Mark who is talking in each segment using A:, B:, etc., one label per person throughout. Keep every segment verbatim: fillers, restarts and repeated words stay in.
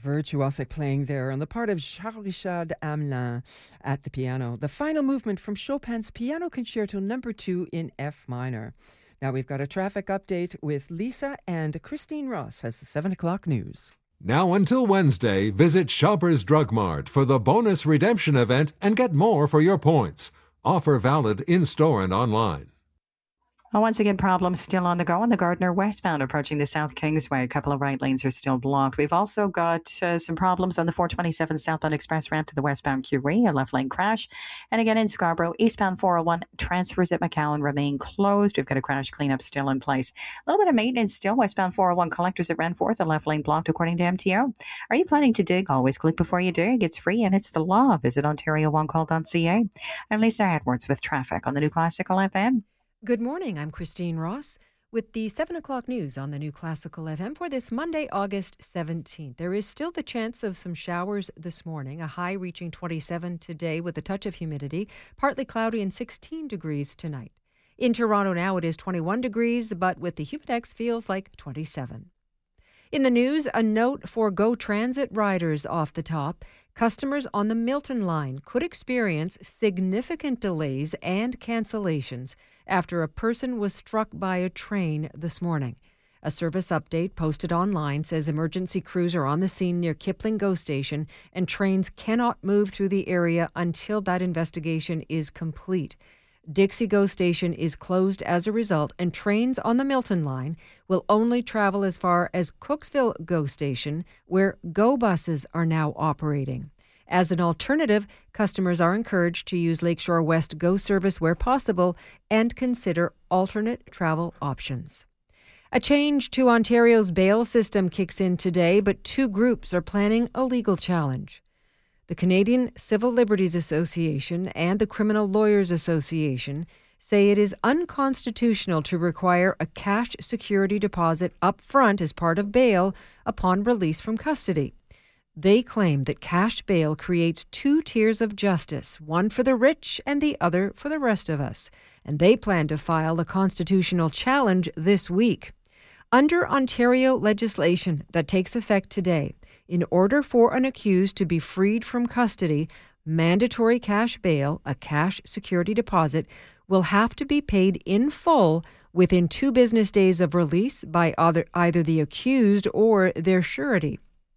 A: Virtuosic playing there on the part of Charles-Richard Hamelin at the piano. The final movement from Chopin's Piano Concerto number two in F minor. Now we've got a traffic update with Lisa, and Christine Ross has the seven o'clock news.
B: Now until Wednesday, visit Shoppers Drug Mart for the bonus redemption event and get more for your points. Offer valid in-store and online.
C: Well, once again, problems still on the go on the Gardiner westbound approaching the South Kingsway. A couple of right lanes are still blocked. We've also got uh, some problems on the four twenty-seven southbound express ramp to the westbound Curie, a left lane crash. And again in Scarborough, eastbound four oh one transfers at McCowan remain closed. We've got a crash cleanup still in place. A little bit of maintenance still. Westbound four oh one collectors at Renforth, a left lane blocked according to M T O. Are you planning to dig? Always click before you dig. It's free and it's the law. Visit ontario one call dot c a. I'm Lisa Edwards with traffic on the New Classical F M.
D: Good morning, I'm Christine Ross with the seven o'clock news on the New Classical F M for this Monday, August seventeenth. There is still the chance of some showers this morning, a high reaching twenty-seven today with a touch of humidity, partly cloudy and sixteen degrees tonight. In Toronto now it is twenty-one degrees, but with the humidex feels like twenty-seven. In the news, a note for GO Transit riders off the top. Customers on the Milton line could experience significant delays and cancellations after a person was struck by a train this morning. A service update posted online says emergency crews are on the scene near Kipling GO Station and trains cannot move through the area until that investigation is complete. Dixie GO Station is closed as a result, and trains on the Milton line will only travel as far as Cooksville GO Station, where GO buses are now operating. As an alternative, customers are encouraged to use Lakeshore West GO service where possible and consider alternate travel options. A change to Ontario's bail system kicks in today, but two groups are planning a legal challenge. The Canadian Civil Liberties Association and the Criminal Lawyers Association say it is unconstitutional to require a cash security deposit up front as part of bail upon release from custody. They claim that cash bail creates two tiers of justice, one for the rich and the other for the rest of us, and they plan to file a constitutional challenge this week. Under Ontario legislation that takes effect today, in order for an accused to be freed from custody, mandatory cash bail, a cash security deposit, will have to be paid in full within two business days of release by either, either the accused or their surety.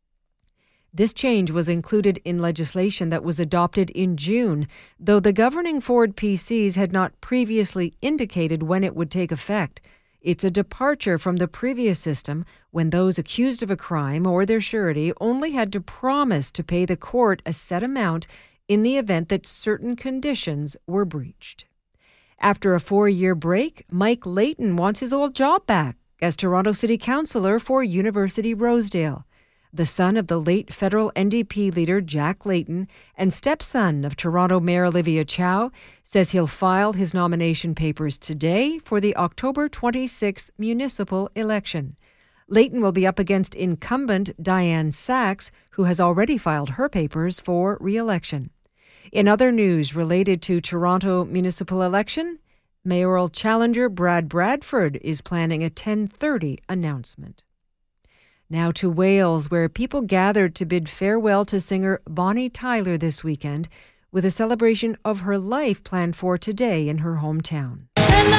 D: This change was included in legislation that was adopted in June, though the governing Ford P Cs had not previously indicated when it would take effect. It's a departure from the previous system when those accused of a crime or their surety only had to promise to pay the court a set amount in the event that certain conditions were breached. After a four-year break, Mike Layton wants his old job back as Toronto City Councillor for University Rosedale. The son of the late federal N D P leader Jack Layton and stepson of Toronto Mayor Olivia Chow says he'll file his nomination papers today for the October twenty-sixth municipal election. Layton will be up against incumbent Diane Sachs, who has already filed her papers for re-election. In other news related to Toronto municipal election, mayoral challenger Brad Bradford is planning a ten thirty announcement. Now to Wales, where people gathered to bid farewell to singer Bonnie Tyler this weekend, with a celebration of her life planned for today in her hometown.